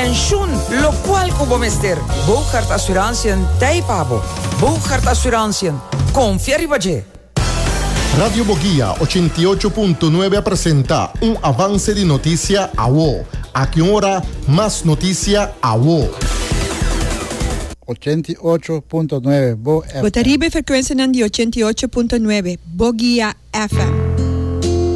pensioen, lo cual como mester. Bouchard Assurantie, Taipabo. Bouchard Assurantie, confiar y valle. Radio Boguía 88.9 presenta un avance de noticia a WO. A qué hora más noticia a WO. 88.9 Bo FM. Botaribe frequenza di 88.9 Boguía FM.